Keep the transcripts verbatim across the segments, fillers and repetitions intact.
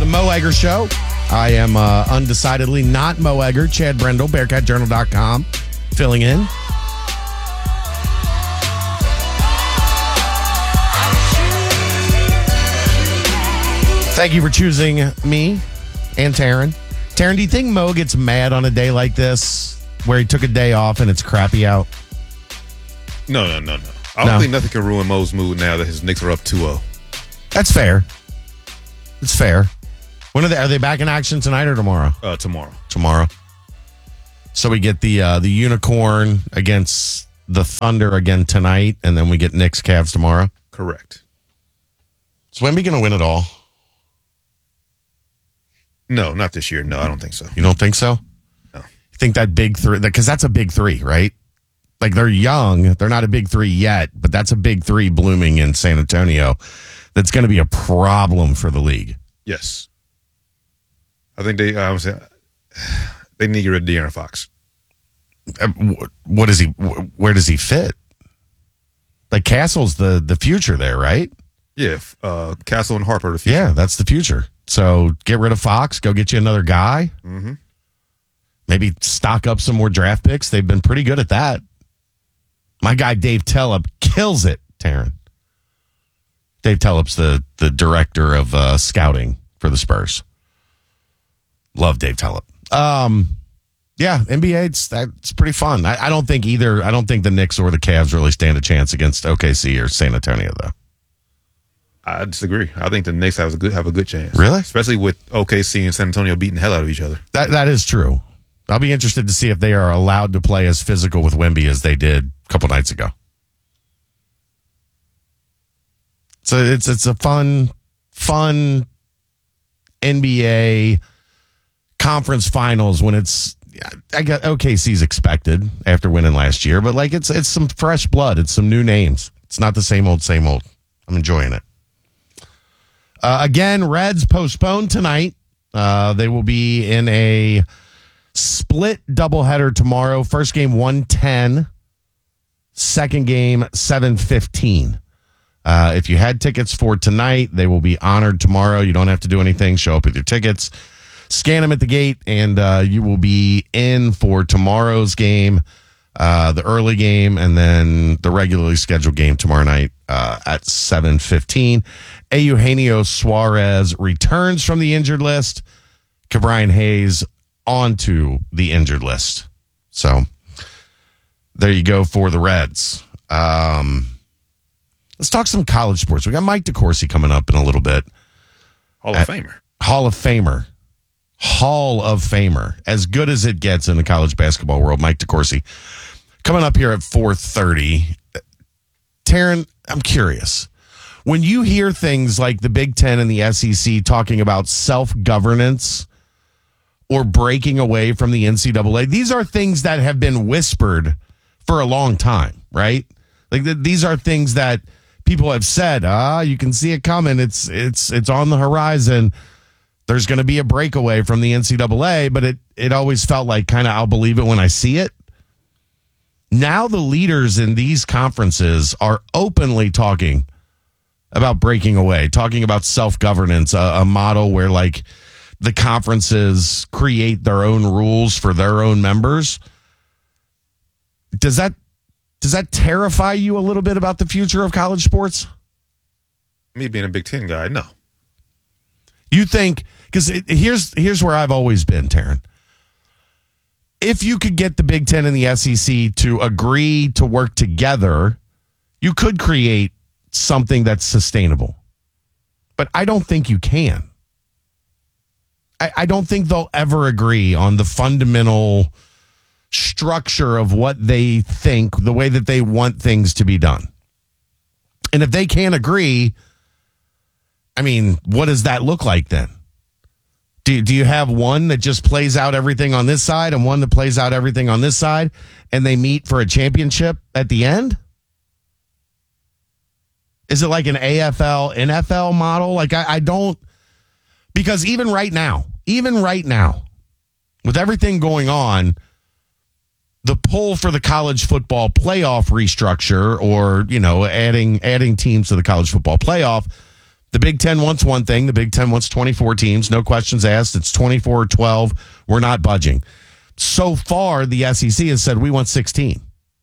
The Mo Egger Show. I am uh, undecidedly not Mo Egger. Chad Brendel, Bearcat Journal dot com, filling in. Thank you for choosing me and Taryn. Taryn, do you think Mo gets mad on a day like this where he took a day off and it's crappy out? No, no, no, no. I don't No. think nothing can ruin Mo's mood now that his Knicks are up two oh. That's fair. It's fair. When are they? Are they back in action tonight or tomorrow? Uh, tomorrow. Tomorrow. So we get the uh, the Unicorn against the Thunder again tonight, and then we get Knicks Cavs tomorrow. Correct. Is Wemby going to win it all? No, not this year. No, I don't think so. You don't think so? No. You think that big three? Because that's a big three, right? Like they're young, they're not a big three yet, but that's a big three blooming in San Antonio. That's going to be a problem for the league. Yes. I think they uh, they need to get rid of De'Aaron Fox. Uh, What is he? Where does he fit? Like Castle's the the future there, right? Yeah, uh, Castle and Harper. The future. Yeah, that's the future. So get rid of Fox. Go get you another guy. Mm-hmm. Maybe stock up some more draft picks. They've been pretty good at that. My guy Dave Tellup kills it, Taryn. Dave Tellup's the, the director of uh, scouting for the Spurs. Love Dave Tellup. Um, yeah, N B A, it's, it's pretty fun. I, I don't think either. I don't think the Knicks or the Cavs really stand a chance against O K C or San Antonio, though. I disagree. I think the Knicks have a good have a good chance. Really? Especially with O K C and San Antonio beating the hell out of each other. That That is true. I'll be interested to see if they are allowed to play as physical with Wemby as they did a couple nights ago. So it's it's a fun, fun N B A conference finals when it's, I got O K C's expected after winning last year, but like it's it's some fresh blood. It's some new names. It's not the same old, same old. I'm enjoying it. Uh, again, Reds postponed tonight. Uh, they will be in a split doubleheader tomorrow. First game one ten, second game seven fifteen. Uh, if you had tickets for tonight, they will be honored tomorrow. You don't have to do anything. Show up with your tickets, scan them at the gate, and uh, you will be in for tomorrow's game, uh, the early game, and then the regularly scheduled game tomorrow night uh, at seven fifteen. Eugenio Suarez returns from the injured list. Ke'Bryan Hayes onto the injured list. So there you go for the Reds. Um, let's talk some college sports. We got Mike DeCourcy coming up in a little bit. Hall of Famer. Hall of Famer. Hall of Famer. As good as it gets in the college basketball world, Mike DeCourcy coming up here at four thirty. Taryn, I'm curious. When you hear things like the Big Ten and the S E C talking about self-governance or breaking away from the N C double A, these are things that have been whispered for a long time, right? Like th- these are things that people have said, ah, you can see it coming. It's it's it's on the horizon. There's going to be a breakaway from the N C double A, but it it always felt like kind of I'll believe it when I see it. Now the leaders in these conferences are openly talking about breaking away, talking about self-governance, a, a model where like the conferences create their own rules for their own members. Does that does that terrify you a little bit about the future of college sports? Me being a Big Ten guy, no. You think, because here's here's where I've always been, Taryn. If you could get the Big Ten and the S E C to agree to work together, you could create something that's sustainable. But I don't think you can. I, I don't think they'll ever agree on the fundamental structure of what they think, the way that they want things to be done. And if they can't agree, I mean, what does that look like then? Do, do you have one that just plays out everything on this side and one that plays out everything on this side and they meet for a championship at the end? Is it like an A F L, N F L model? Like, I, I don't, because even right now, even right now, with everything going on, the pull for the college football playoff restructure or, you know, adding adding teams to the college football playoff, The Big Ten wants one thing. The Big Ten wants twenty-four teams. No questions asked. It's twenty-four or twelve. We're not budging. So far, the S E C has said we want sixteen.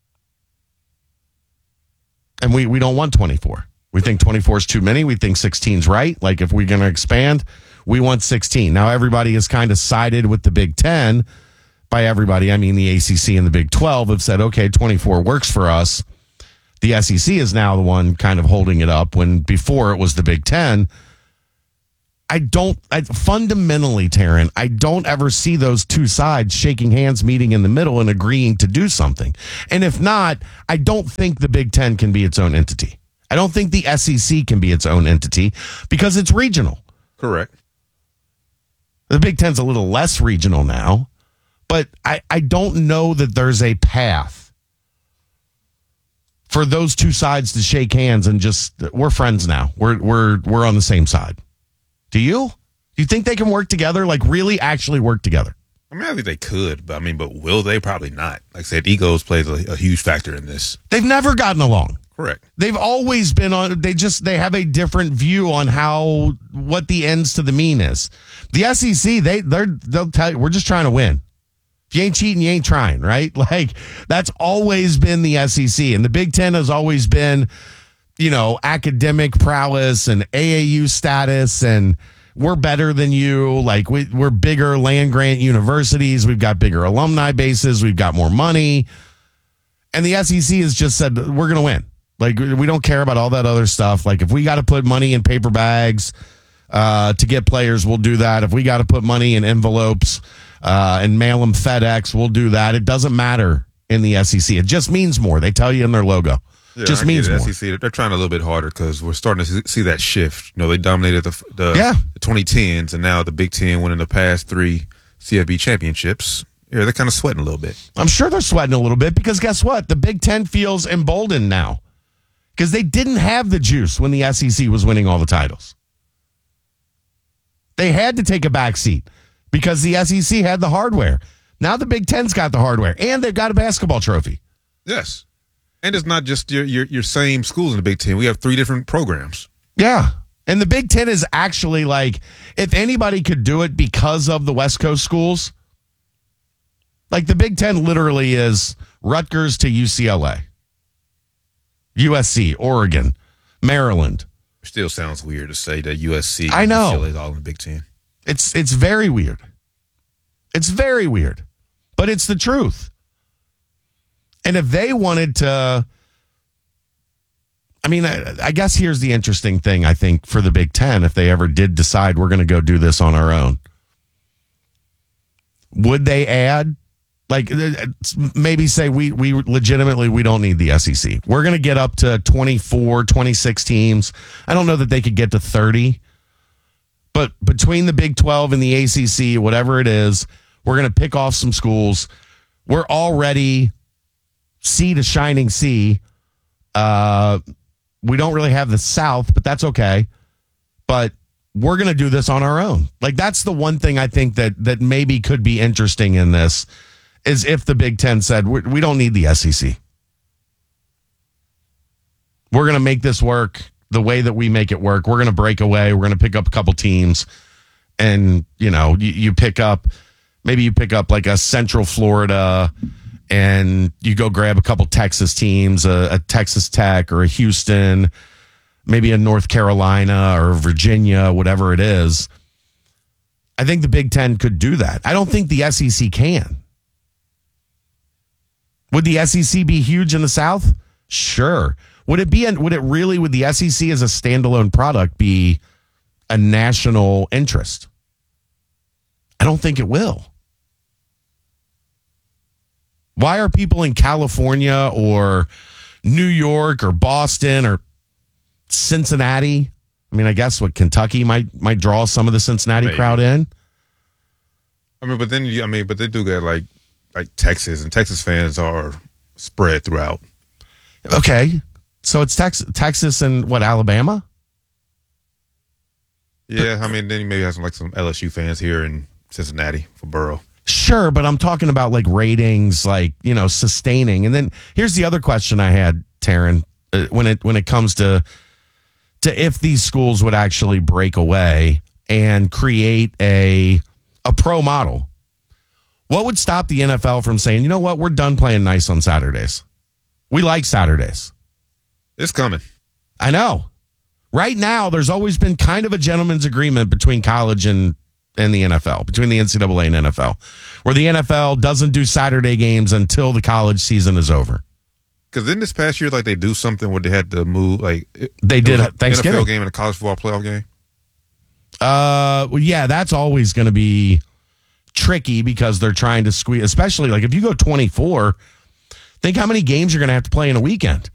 And we, we don't want twenty-four. We think twenty-four is too many. We think sixteen is right. Like, if we're going to expand, we want sixteen. Now, everybody has kind of sided with the Big Ten. By everybody, I mean the A C C and the Big twelve have said, okay, twenty-four works for us. The S E C is now the one kind of holding it up when before it was the Big Ten. I don't, I, fundamentally, Taryn, I don't ever see those two sides shaking hands, meeting in the middle and agreeing to do something. And if not, I don't think the Big Ten can be its own entity. I don't think the S E C can be its own entity because it's regional. Correct. The Big Ten's a little less regional now, but I, I don't know that there's a path for those two sides to shake hands and just, we're friends now. We're we're we're on the same side. Do you? Do you think they can work together? Like, really actually work together? I mean, I think they could, but I mean, but will they? Probably not. Like I said, egos plays a, a huge factor in this. They've never gotten along. Correct. They've always been on, they just, they have a different view on how, what the ends to the mean is. The S E C, they, they're, they'll tell you, we're just trying to win. If you ain't cheating, you ain't trying, right? Like, that's always been the S E C. And the Big Ten has always been, you know, academic prowess and A A U status, and we're better than you. Like, we, we're bigger land grant universities. We've got bigger alumni bases. We've got more money. And the S E C has just said, we're going to win. Like, we don't care about all that other stuff. Like, if we got to put money in paper bags uh, to get players, we'll do that. If we got to put money in envelopes uh, and mail them FedEx, we'll do that. It doesn't matter in the S E C. It just means more. They tell you in their logo. Yeah, just I means get it. more. S E C, they're trying a little bit harder because we're starting to see that shift. You know, they dominated the the, yeah. the twenty tens, and now the Big Ten winning the past three C F B championships. Yeah, they're kind of sweating a little bit. I'm sure they're sweating a little bit because guess what? The Big Ten feels emboldened now because they didn't have the juice when the S E C was winning all the titles. They had to take a back seat because the S E C had the hardware. Now the Big Ten's got the hardware, and they've got a basketball trophy. Yes. And it's not just your, your, your same schools in the Big Ten. We have three different programs. Yeah. And the Big Ten is actually like, if anybody could do it because of the West Coast schools, like the Big Ten literally is Rutgers to U C L A, U S C, Oregon, Maryland. Still sounds weird to say that U S C I know. U C L A is all in the Big Ten. It's it's very weird. It's very weird. But it's the truth. And if they wanted to, I mean, I, I guess here's the interesting thing, I think, for the Big Ten, if they ever did decide we're going to go do this on our own. Would they add, like, maybe say we, we legitimately, we don't need the S E C. We're going to get up to twenty-four, twenty-six teams. I don't know that they could get to thirty. But between the Big twelve and the A C C, whatever it is, we're going to pick off some schools. We're already sea to shining sea. Uh, we don't really have the South, but that's okay. But we're going to do this on our own. Like, that's the one thing I think that that maybe could be interesting in this is if the Big Ten said, we, we don't need the S E C. We're going to make this work the way that we make it work. We're going to break away. We're going to pick up a couple teams. And, you know, you, you pick up, maybe you pick up like a Central Florida and you go grab a couple Texas teams, a, a Texas Tech or a Houston, maybe a North Carolina or Virginia, whatever it is. I think the Big Ten could do that. I don't think the S E C can. Would the S E C be huge in the South? Sure. Would it be? Would it really? Would the S E C as a standalone product be a national interest? I don't think it will. Why are people in California or New York or Boston or Cincinnati? I mean, I guess what Kentucky might might draw some of the Cincinnati Maybe. crowd in. I mean, but then you, I mean, but they do get like like Texas, and Texas fans are spread throughout. Okay, so it's Tex- Texas and what, Alabama? Yeah, I mean, then you maybe have some like some L S U fans here in Cincinnati for Burrow. Sure, but I'm talking about like ratings, like, you know, sustaining. And then here's the other question I had, Taryn, uh, when it when it comes to to if these schools would actually break away and create a a pro model. What would stop the N F L from saying, you know what, we're done playing nice on Saturdays. We like Saturdays. It's coming. I know. Right now, there's always been kind of a gentleman's agreement between college and, and the N F L, between the N C double A and N F L, where the N F L doesn't do Saturday games until the college season is over. Because in this past year, like they do something where they had to move, like they did a Thanksgiving N F L game and a college football playoff game. Uh, well, yeah, that's always going to be tricky because they're trying to squeeze, especially like if you go twenty-four, think how many games you're going to have to play in a weekend.